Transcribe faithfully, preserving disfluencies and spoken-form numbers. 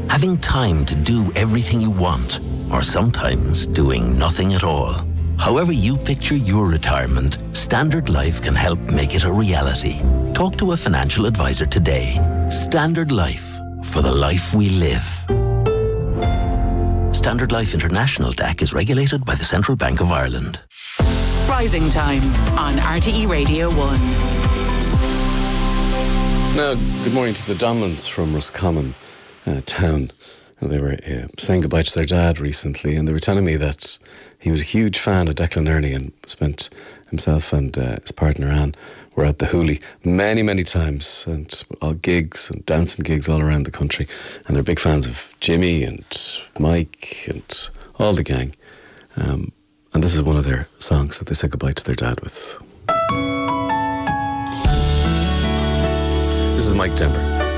Having time to do everything you want, or sometimes doing nothing at all. However you picture your retirement, Standard Life can help make it a reality. Talk to a financial advisor today. Standard Life, for the life we live. Standard Life International D A C is regulated by the Central Bank of Ireland. Rising Time on R T E Radio one. Now, good morning to the Donlans from Roscommon uh, town. They were uh, saying goodbye to their dad recently, and they were telling me that he was a huge fan of Declan Ernie and spent himself and uh, his partner Anne were at the Hooley many, many times, and all gigs and dancing gigs all around the country. And they're big fans of Jimmy and Mike and all the gang. Um, and this is one of their songs that they said goodbye to their dad with. This is Mike Denver.